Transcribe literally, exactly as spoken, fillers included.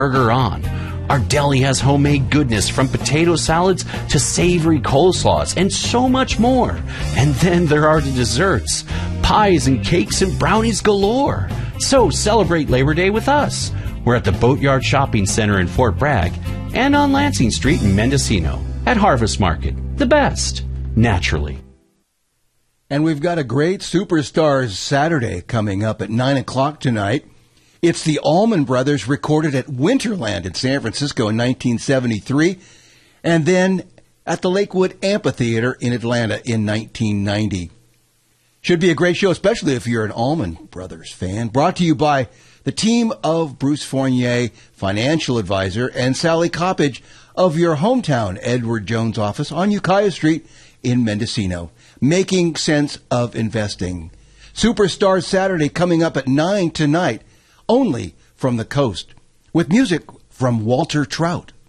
burger on. Our deli has homemade goodness from potato salads to savory coleslaws and so much more. And then there are the desserts, pies and cakes and brownies galore. So celebrate Labor Day with us. We're at the Boatyard Shopping Center in Fort Bragg and on Lansing Street in Mendocino at Harvest Market. The best, naturally. And we've got a great Superstars Saturday coming up at nine o'clock tonight. It's the Allman Brothers, recorded at Winterland in San Francisco in nineteen seventy-three, and then at the Lakewood Amphitheater in Atlanta in nineteen ninety. Should be a great show, especially if you're an Allman Brothers fan. Brought to you by the team of Bruce Fournier, financial advisor, and Sally Coppage of your hometown Edward Jones office on Ukiah Street in Mendocino. Making sense of investing. Superstars Saturday coming up at nine tonight, only from the coast, with music from Walter Trout.